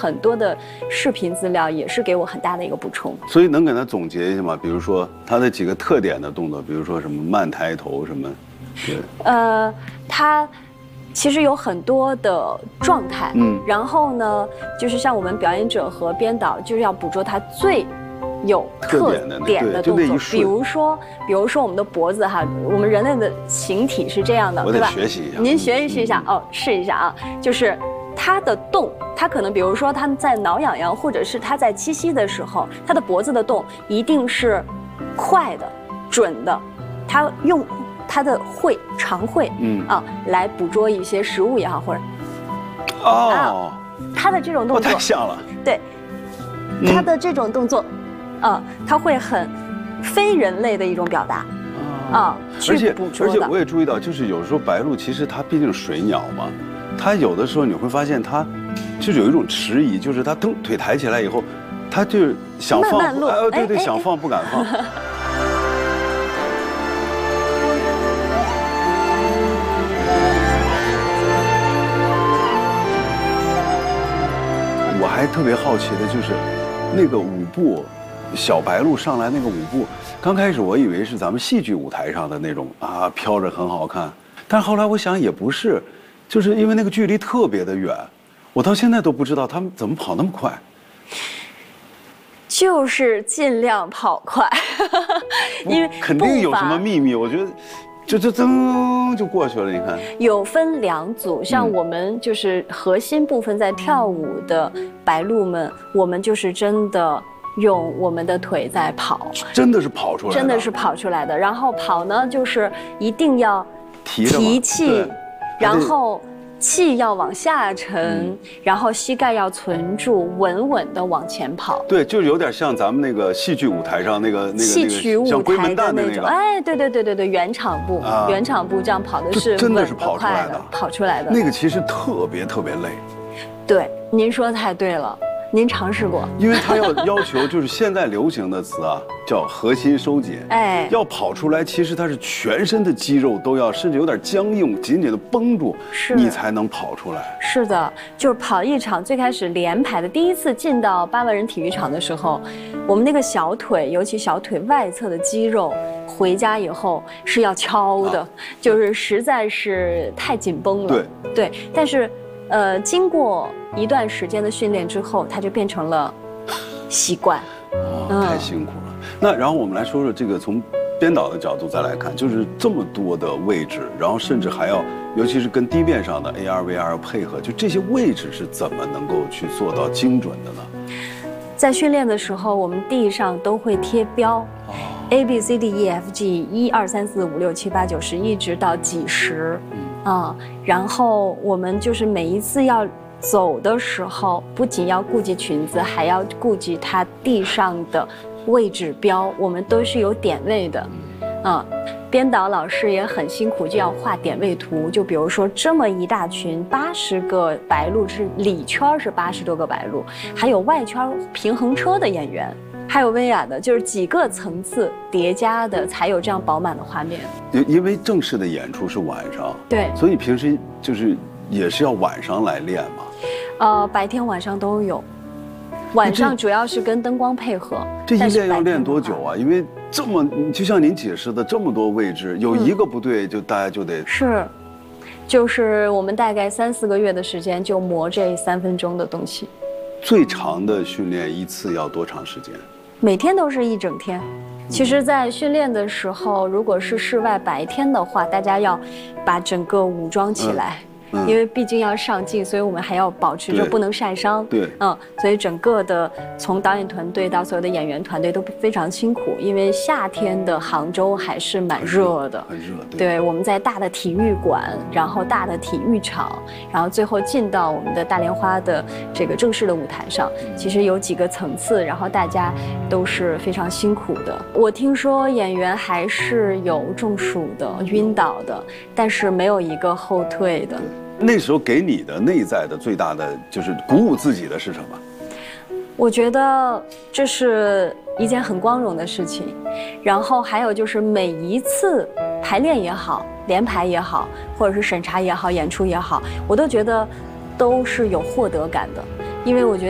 很多的视频资料也是给我很大的一个补充。 所以能给他总结一下吗？比如说他的几个特点的动作，比如说什么慢抬头什么，对， 他其实有很多的状态，然后呢，就是像我们表演者和编导就是要捕捉他最有特点的动作，比如说我们的脖子哈，我们人类的形体是这样的，对吧？ 我得学习一下。 您学习一下哦，试一下啊，就是他的动，他可能比如说他在挠痒痒，或者是他在栖息的时候，他的脖子的动一定是快的、准的，他用他的长喙，来捕捉一些食物也好，或者他的这种动作太像了， 对，他的这种动作。它会很非人类的一种表达，去捕捉的。 而且我也注意到，就是有时候白鹭其实它毕竟是水鸟嘛，它有的时候你会发现它就是有一种迟疑，就是它蹬腿抬起来以后，它就是想放， 慢落， 对，想放不敢放。我还特别好奇的就是那个舞步。小白鹭上来那个舞步，刚开始我以为是咱们戏剧舞台上的那种飘着很好看，但是后来我想也不是，就是因为那个距离特别的远，我到现在都不知道他们怎么跑那么快。 就是尽量跑快，因为肯定有什么秘密，我觉得。就噌就过去了，你看。有分2组，像我们就是核心部分在跳舞的白鹭们，我们就是真的。用我们的腿在跑， 真的是跑出来的， 真的是跑出来的。然后跑呢，就是一定要提气，然后气要往下沉，然后膝盖要存住，稳稳的往前跑。 对，就有点像咱们那个戏剧舞台上那个戏曲舞台的那种。哎，对，原场部这样跑的是真的是跑出来的， 跑出来的。 那个其实特别累。 对，您说的太对了。您尝试过？ 因为他要求就是现在流行的词叫核心收紧，要跑出来，其实它是全身的肌肉都要，甚至有点僵硬，紧紧的绷住，你才能跑出来。 是的，就是跑一场，最开始连排的，第一次进到8万人体育场的时候，我们那个小腿，尤其小腿外侧的肌肉，回家以后是要敲的，就是实在是太紧绷了。对，但是。经过一段时间的训练之后，它就变成了习惯。 太辛苦了。那然后我们来说说这个从编导的角度再来看，就是这么多的位置，然后甚至还要，尤其是跟地面上的 AR、VR 配合，就这些位置是怎么能够去做到精准的呢？ 在训练的时候，我们地上都会贴标。A B C D E F G 1 2 3 4 5 6 7 8 9 10，一直到几十。然后我们就是每一次要走的时候，不仅要顾及裙子，还要顾及它地上的位置标，我们都是有点位的。编导老师也很辛苦，就要画点位图。就比如说这么一大群80个白鹭，是里圈是80多个白鹭，还有外圈平衡车的演员。还有薇娅的，就是几个层次叠加的，才有这样饱满的画面。 因为正式的演出是晚上， 对， 所以平时就是也是要晚上来练嘛。 白天晚上都有，晚上主要是跟灯光配合。 这一练要练多久啊？因为这么，就像您解释的这么多位置，有一个不对，就大家就得是，就是我们大概3、4个月的时间就磨这3分钟的东西。 最长的训练一次要多长时间？ 每天都是一整天。其实，在训练的时候，如果是室外白天的话，大家要把整个武装起来。因为毕竟要上镜，所以我们还要保持着不能晒伤。 对， 所以整个的从导演团队到所有的演员团队都非常辛苦，因为夏天的杭州还是蛮热的， 很热。 对，我们在大的体育馆，然后大的体育场，然后最后进到我们的大莲花的这个正式的舞台上，其实有几个层次，然后大家都是非常辛苦的。我听说演员还是有中暑的、晕倒的，但是没有一个后退的。 那时候给你的内在的最大的就是鼓舞自己的是什么？ 我觉得这是一件很光荣的事情，然后还有就是每一次排练也好，连排也好，或者是审查也好，演出也好，我都觉得都是有获得感的，因为我觉得。